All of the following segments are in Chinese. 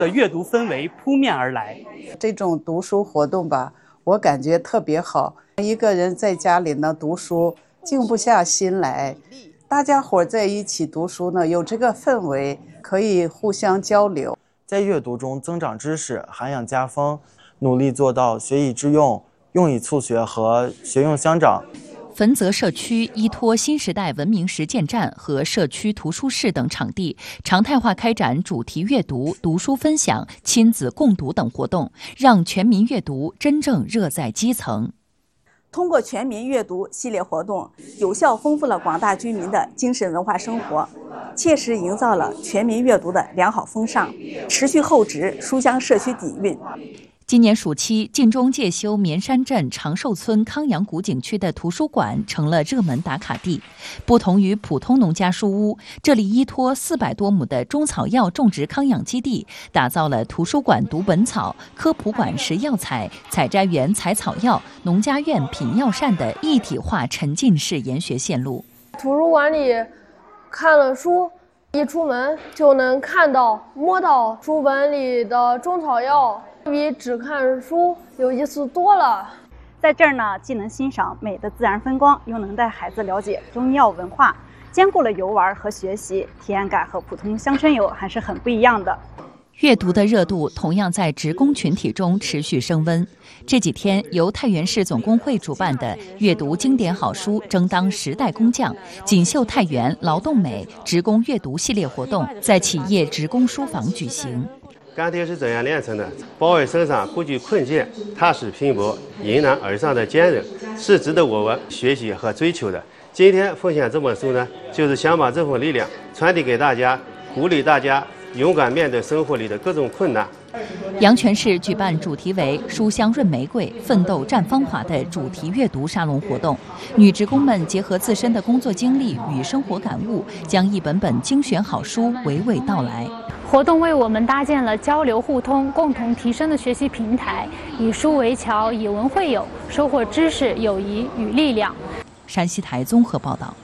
的阅读氛围扑面而来。 这种读书活动吧，我感觉特别好。一个人在家里呢读书，静不下心来。大家伙在一起读书呢，有这个氛围，可以互相交流， 在阅读中增长知识，涵养家风，努力做到学以致用，用以促学和学用相长。 汾泽社区依托新时代文明实践站和社区图书室等场地，常态化开展主题阅读、读书分享、亲子共读等活动，让全民阅读真正热在基层。 通过全民阅读系列活动，有效丰富了广大居民的精神文化生活，切实营造了全民阅读的良好风尚，持续厚植书香社区底蕴。 今年暑期，晋中介休绵山镇长寿村康阳谷景区的图书馆成了热门打卡地。不同于普通农家书屋，这里依托400多亩的中草药种植康养基地，打造了图书馆读本草、科普馆识药材、采摘园采草药、农家院品药膳的一体化沉浸式研学线路。 图书馆里看了书，一出门就能看到、摸到书本里的中草药，比只看书有意思多了。 在这儿呢，既能欣赏美的自然风光，又能带孩子了解中医药文化，兼顾了游玩和学习，体验感和普通乡村游还是很不一样的。 阅读的热度同样在职工群体中持续升温。这几天，由太原市总工会主办的“阅读经典好书，争当时代工匠”锦绣太原劳动美职工阅读系列活动在企业职工书房举行。 钢铁是怎样炼成的？保卫身上不惧困境、踏实拼搏、迎难而上的坚韧，是值得我们学习和追求的。今天分享这本书呢，就是想把这份力量传递给大家，鼓励大家勇敢面对生活里的各种困难。 阳泉市举办主题为“书香润玫瑰，奋斗绽芳华”的主题阅读沙龙活动，女职工们结合自身的工作经历与生活感悟，将一本本精选好书娓娓道来。 活动为我们搭建了交流互通、共同提升的学习平台，以书为桥，以文会友，收获知识、友谊与力量。 山西台综合报道。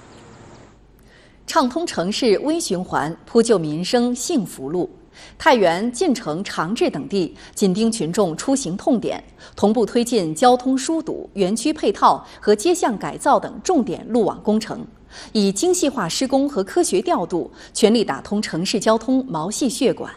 畅通城市微循环，铺就民生幸福路。太原、晋城、长治等地紧盯群众出行痛点，同步推进交通疏堵、园区配套和街巷改造等重点路网工程，以精细化施工和科学调度，全力打通城市交通毛细血管。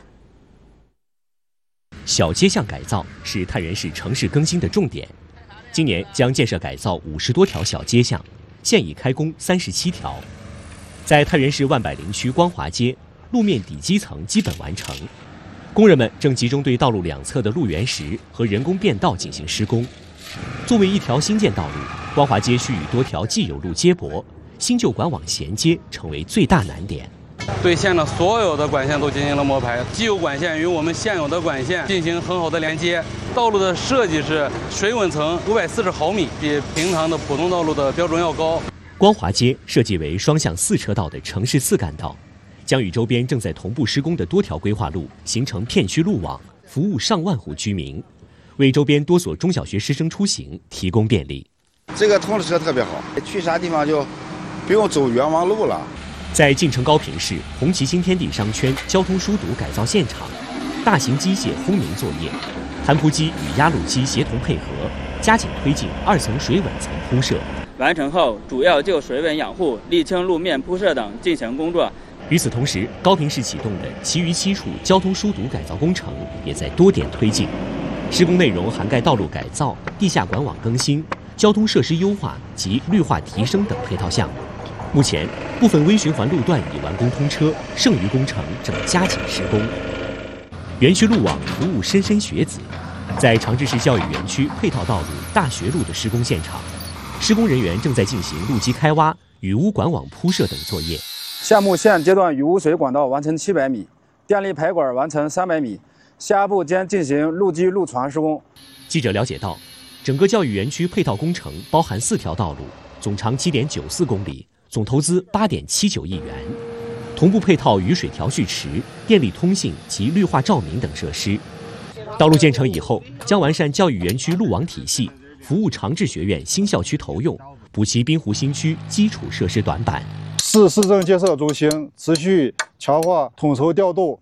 小街巷改造是太原市城市更新的重点，今年将建设改造50多条小街巷，现已开工37条。在太原市万柏林区光华街，路面底基层基本完成，工人们正集中对道路两侧的路缘石和人工变道进行施工。作为一条新建道路，光华街需与多条既有路接驳，新旧管网衔接成为最大难点。 对线的所有的管线都进行了摸排，既有管线与我们现有的管线进行很好的连接。道路的设计是水稳层540毫米，比平常的普通道路的标准要高。 光华街设计为双向4车道的城市4干道，将与周边正在同步施工的多条规划路形成片区路网，服务上万户居民，为周边多所中小学师生出行提供便利。 这个通车特别好，去啥地方就不用走冤枉路了。 在晋城高坪市红旗新天地商圈交通疏堵改造现场，大型机械轰鸣作业，摊铺机与压路机协同配合，加紧推进2层水稳层铺设。 完成后，主要就水稳养护、沥青路面铺设等进行工作。 与此同时，高坪市启动的其余7处交通疏堵改造工程也在多点推进，施工内容涵盖道路改造、地下管网更新、交通设施优化及绿化提升等配套项目。目前，部分微循环路段已完工通车，剩余工程正加紧施工。园区路网服务莘莘学子，在长治市教育园区配套道路大学路的施工现场，施工人员正在进行路基开挖、雨污管网铺设等作业。 项目现阶段雨污水管道完成700米，电力排管完成300米，下一步将进行路基路床施工。 记者了解到，整个教育园区配套工程包含4条道路，总长7.94公里，总投资8.79亿元，同步配套雨水调蓄池、电力通信及绿化照明等设施。道路建成以后，将完善教育园区路网体系，服务长治学院新校区投用，补齐滨湖新区基础设施短板。 市政建设中心持续强化统筹调度，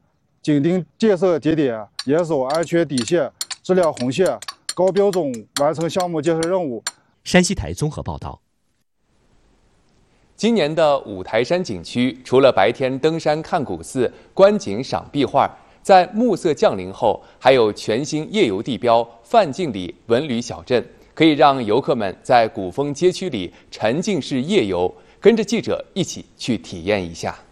紧盯建设节点，严守安全底线、质量红线，高标准完成项目建设任务。 山西台综合报道。 今年的五台山景区，除了白天登山看古寺、观景赏壁画，在暮色降临后，还有全新夜游地标范敬里文旅小镇，可以让游客们在古风街区里沉浸式夜游。跟着记者一起去体验一下。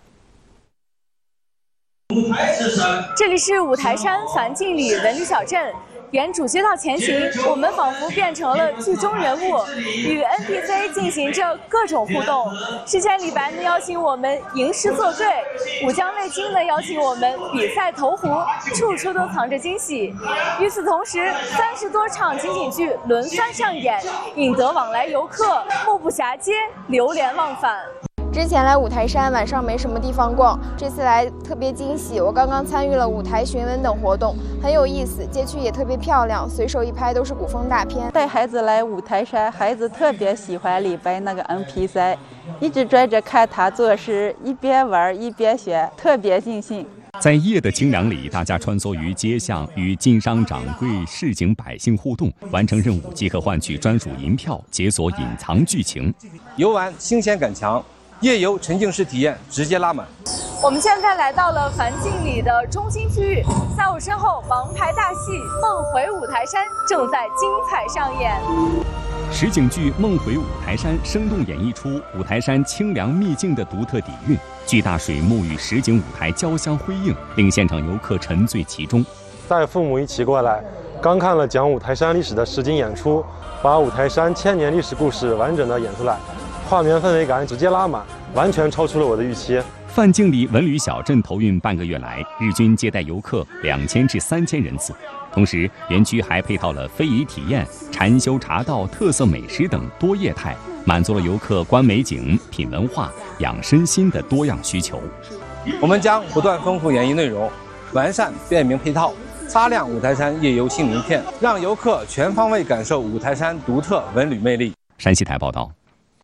这里是五台山范敬里文旅小镇。沿主街道前行，我们仿佛变成了剧中人物，与 NPC 进行着各种互动。诗千里白呢邀请我们吟诗作对，五江味精呢邀请我们比赛投壶，处处都藏着惊喜。与此同时，30多场情景剧轮番上演，引得往来游客目不暇接，流连忘返。 之前来五台山晚上没什么地方逛，这次来特别惊喜。我刚刚参与了五台寻文等活动，很有意思，街区也特别漂亮，随手一拍都是古风大片。 带孩子来五台山，孩子特别喜欢里边那个 NPC， 一直拽着看他作诗，一边玩一边学，特别尽兴。 在夜的清凉里，大家穿梭于街巷，与经商掌柜、市井百姓互动，完成任务即可换取专属银票，解锁隐藏剧情。 游玩新鲜感强，夜游沉浸式体验直接拉满。 我们现在来到了范敬里的中心区域，在我身后，王牌大戏《梦回五台山》正在精彩上演。 实景剧《梦回五台山》生动演绎出五台山清凉秘境的独特底蕴，巨大水幕与实景舞台交相辉映，令现场游客沉醉其中。 带父母一起过来，刚看了讲五台山历史的实景演出，把五台山1000年历史故事完整的演出来。画面氛围感直接拉满，完全超出了我的预期。 范敬里文旅小镇投运半个月来，日均接待游客2000至3000人次。同时，园区还配套了非遗体验、禅修茶道、特色美食等多业态，满足了游客观美景、品文化、养身心的多样需求。 我们将不断丰富演绎内容，完善便民配套，擦亮五台山夜游新名片，让游客全方位感受五台山独特文旅魅力。 山西台报道。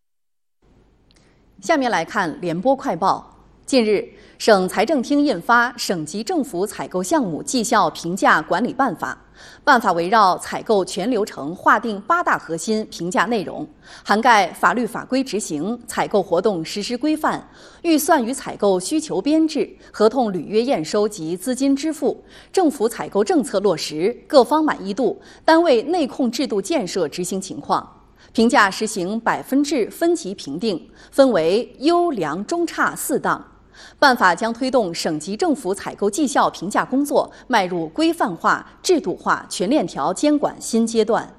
下面来看联播快报。近日，省财政厅印发《省级政府采购项目绩效评价管理办法》。办法围绕采购全流程划定8大核心评价内容，涵盖法律法规执行、采购活动实施规范、预算与采购需求编制、合同履约验收及资金支付、政府采购政策落实、各方满意度、单位内控制度建设执行情况。评价实行100制分级评定，分为优良、中、差4档。办法将推动省级政府采购绩效评价工作迈入规范化、制度化、全链条监管新阶段。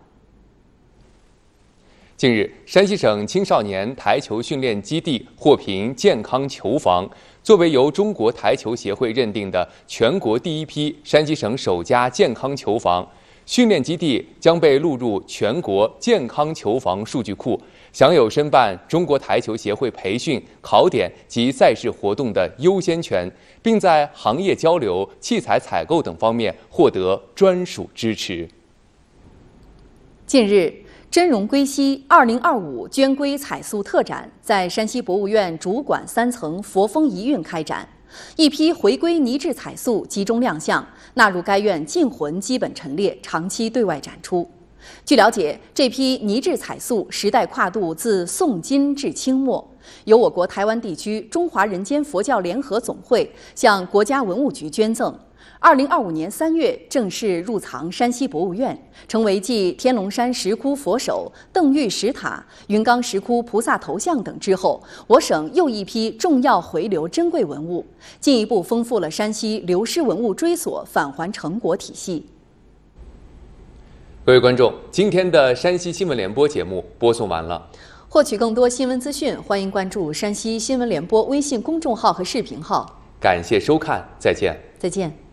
近日，山西省青少年台球训练基地获评健康球房，作为由中国台球协会认定的全国第一批山西省首家健康球房。训练基地将被录入全国健康球房数据库，享有申办中国台球协会培训、考点及赛事活动的优先权，并在行业交流、器材采购等方面获得专属支持。 近日，真容归西2025捐龟彩塑特展在山西博物院主管3层佛峰遗韵开展。一批回归泥质彩塑集中亮相，纳入该院禁魂基本陈列，长期对外展出。据了解，这批泥质彩塑时代跨度自宋金至清末，由我国台湾地区中华人间佛教联合总会向国家文物局捐赠。2025年3月正式入藏山西博物院，成为继天龙山石窟佛首、邓玉石塔、云冈石窟菩萨头像等之后，我省又一批重要回流珍贵文物，进一步丰富了山西流失文物追索返还成果体系。 各位观众，今天的山西新闻联播节目播送完了。 获取更多新闻资讯，欢迎关注山西新闻联播微信公众号和视频号。 感谢收看，再见。 再见。